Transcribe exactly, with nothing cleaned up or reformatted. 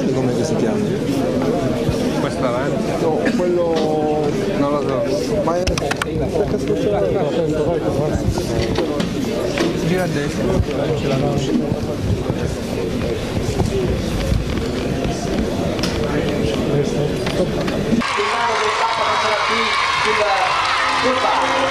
italiani come che si chiama? Questo avanti? No, quello... Non lo so. Ma è... Perché sto cercando? Attento, vai, Gira a destra, ce l'hanno.